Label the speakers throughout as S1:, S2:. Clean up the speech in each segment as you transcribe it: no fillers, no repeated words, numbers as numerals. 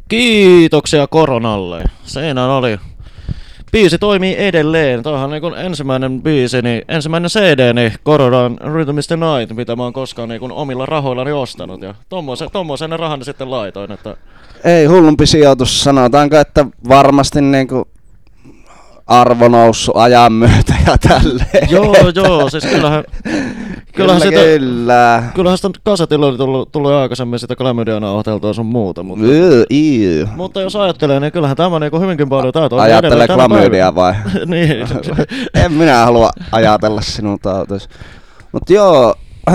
S1: Kiitoksia koronalle. Siinä oli. Biisi toimii edelleen. Tämä on niin ensimmäinen biisi, niin ensimmäinen CD, Koronan Rhythm is the Night, mitä mä oon koskaan niin omilla rahoillani ostanut. Ja tommoisen ne rahani sitten laitoin. Että...
S2: Ei hullumpi sijoitus, sanotaanko, että varmasti niinku arvo noussut ajan myötä ja tälleen.
S1: Joo, siis kyllähän sitä kasetilla oli tullut aikaisemmin sitä klamydia-nauhoiteltua sun muuta. Mutta jos ajattelee, niin kyllähän tämä niinku hyvinkin paljon taitaa.
S2: Ajattelee klamydia vai?
S1: Niin.
S2: En minä halua ajatella sinun tautoisi. Mut joo,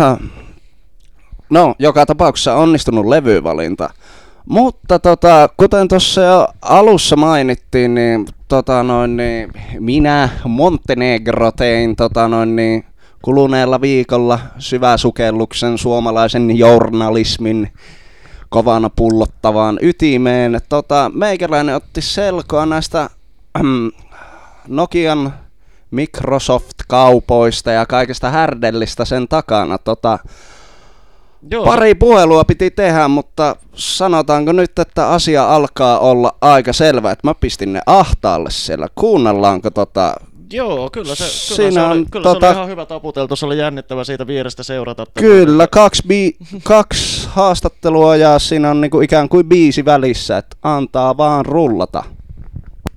S2: no joka tapauksessa onnistunut levyvalinta. Mutta kuten tuossa jo alussa mainittiin, niin, minä Montenegro tein kuluneella viikolla syväsukelluksen suomalaisen journalismin kovana pullottavaan ytimeen. Meikäläinen otti selkoa näistä Nokian Microsoft-kaupoista ja kaikesta härdellistä sen takana. Joo. Pari puhelua piti tehdä, mutta sanotaanko nyt, että asia alkaa olla aika selvä, että mä pistin ne ahtaalle siellä. Kuunnellaanko
S1: Joo, kyllä se oli ihan hyvä taputeltu, se oli jännittävä siitä vierestä seurata.
S2: Kyllä, kaksi haastattelua ja siinä on niinku ikään kuin biisi välissä, että antaa vaan rullata.